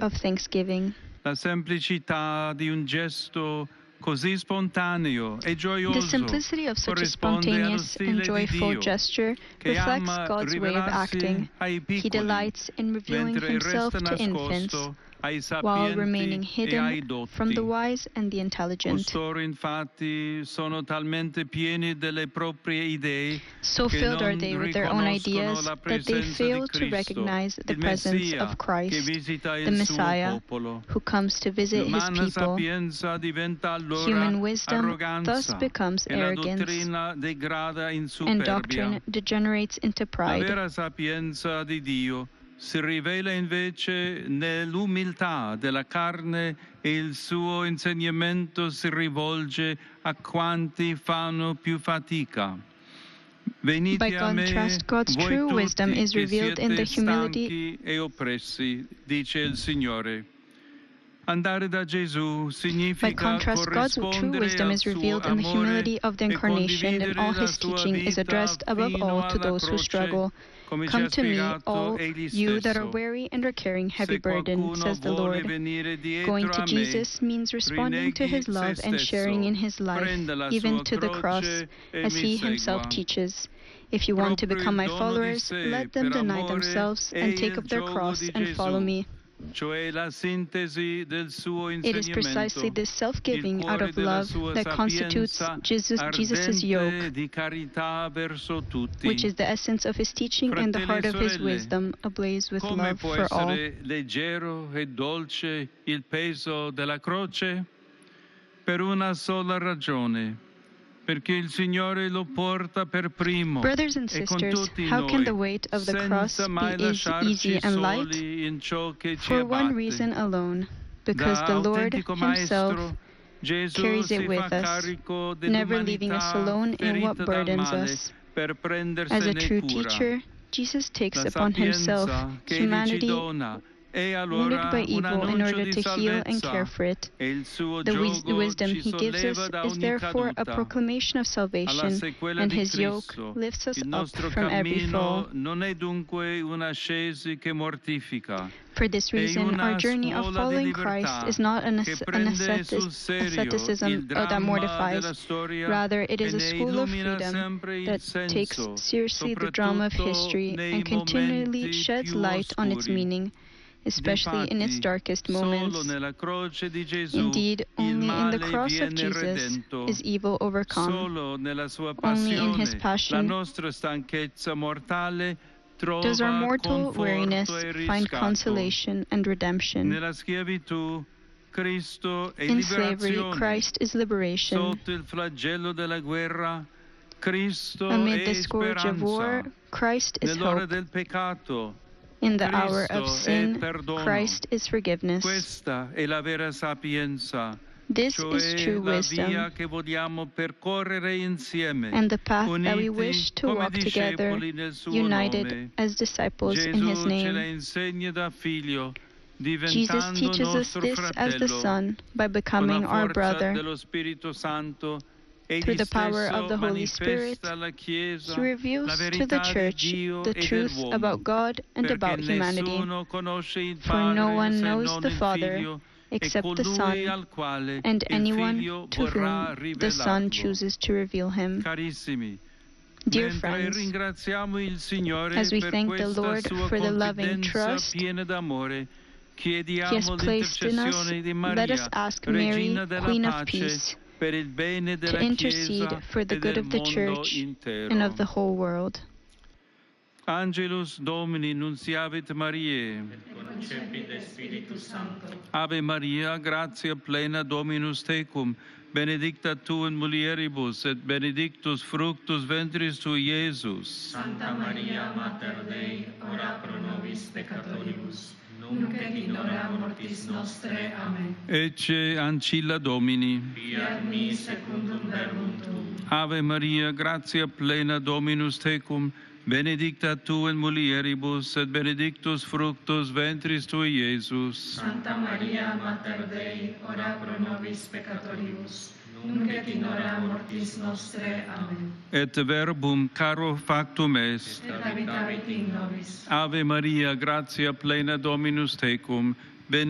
of thanksgiving. La semplicità di un gesto così spontaneo e gioioso The simplicity of such a corrisponde allo spontaneous stile and di joyful Dio, gesture che reflects ama God's way of rivelarsi acting. ai He piccoli, delights in revealing mentre himself resta to infants nascosto ai while remaining sapienti e ai hidden dotti. from the wise and the intelligent. Costoro infatti sono talmente pieni delle proprie idee So che filled are non they with their own riconoscono ideas la that they presenza fail di to Cristo, recognize the il presence Messia of che Christ, visita the il suo Messiah, popolo. who comes to visit his L'umana people. sapienza diventa allora Human wisdom thus arroganza becomes e la arrogance, dottrina degrada in and superbia. doctrine degenerates into La pride. vera sapienza di Dio si rivela invece nell'umiltà della carne e il suo insegnamento si rivolge a quanti fanno più fatica. Venite By a me, contrast, God's voi true wisdom tutti is che revealed in the siete humility. stanchi e oppressi, dice il Signore. Andare da Gesù By significa contrast, God's true corrispondere wisdom al is suo revealed in the amore humility of the e Incarnation, and all condividere la his sua teaching is vita addressed above fino all to alla those who croce, struggle. come ci Come ha to me, spiegato all egli you that are stesso. weary and are carrying heavy Se burden, qualcuno says the vuole Lord. venire dietro Going to a me, Jesus means responding to his rinneghi love se and sharing in his stesso, life, prenda la even sua to the cross, croce e as mi he himself segua. teaches. If you want to Proprio become my il dono di followers, sé let them per deny amore themselves è and take il up their giogo cross di and follow Gesù, me. cioè la sintesi del suo It is precisely insegnamento, this self-giving il out cuore of della love sua that constitutes sapienza Jesus' yoke, ardente di carità verso tutti. which is the essence of his teaching and the Fratelli heart e of his sorelle, wisdom, ablaze with come love può for all. essere leggero e dolce il peso della croce? Per una sola ragione, perché il Signore lo porta per primo Brothers and e con sisters, tutti how can noi, the weight of the cross senza mai be easy lasciarci and light? soli in ciò che ci For one abbatte. reason alone, because Da the Lord autentico himself maestro, Gesù carries si it with fa us, carico never leaving us dell'umanità alone in what ferita dal burdens male us. per As a prendersene true cura. teacher, Jesus takes La upon himself sapienza che egli ci humanity dona è wounded allora by un evil in annuncio order di to heal and care salvezza for it. e il suo The giogo wisdom ci he gives us solleva da is ogni therefore a caduta. proclamation of Alla salvation, sequela and di his yoke Cristo, lifts us il up nostro from every fall. cammino non è dunque un'ascesi che mortifica, For this è reason, una our journey of scuola di following Christ libertà is not an che prende sul serio asceticism il that dramma mortifies. della storia Rather, it e is a ne school of illumina freedom sempre il that takes senso, seriously the drama of soprattutto history nei and continually momenti sheds più light on its oscuri. meaning, especially in its Difatti, darkest solo moments. nella croce di Gesù Indeed, il only in the male cross of viene Jesus redento. is evil overcome. Solo nella sua Only in his passione la passion nostra stanchezza mortale trova does our mortal weariness conforto e find riscatto. consolation and redemption. Nella schiavitù Cristo è In slavery, liberazione. Christ is liberation. Sotto il flagello della guerra Cristo Amid è the scourge of war, speranza. Christ is Nell'ora hope. del peccato In the hour of Cristo è sin, perdono. Christ is forgiveness. Questa è la vera sapienza, This is cioè true la wisdom, via che vogliamo percorrere insieme, and the path that we uniti wish to come walk together, discepoli nel suo united nome. as disciples in Gesù his ce la name. insegna da figlio, Jesus diventando teaches us nostro this as the fratello, Son by con becoming la our forza brother. dello Spirito Santo. Through Egli the power stesso of the Holy Spirit, manifesta alla Chiesa he reveals la to the verità di Church Dio the e truth dell'uomo, about God and perché about humanity. nessuno conosce il For no Padre one se knows non the il Father Figlio e except the colui Son, al quale and il anyone Figlio to vorrà whom the Son rivelarlo. chooses to reveal him. Carissimi, Dear mentre friends, ringraziamo il Signore as we per thank the questa Lord sua for the loving confidenza trust piena d'amore, he has chiediamo placed in us, l'intercessione di let us Maria, ask Mary, Regina della Queen of Pace, Peace, per il bene to della intercede Chiesa for the e good del of the mondo Church intero. and of the whole world. Angelus Domini nunciavit Mariae. Ave Maria, gratia plena Dominus tecum, benedicta tu in mulieribus, et benedictus fructus ventris tui, Iesus. Santa Maria, Mater Dei, ora pro nobis peccatoribus, nunc et in hora mortis nostre. Amen. Ecce ancilla Domini. Fiat mi secundum verbum tuum. Ave Maria, gratia plena Dominus tecum, benedicta tu in mulieribus, et benedictus fructus ventris tui, Iesus. Santa Maria, Mater Dei, ora pro nobis peccatoribus, nunc et in hora mortis nostre. Amen. Et verbum caro factum est. Et habitavit in nobis. Ave Maria, gratia plena Dominus tecum,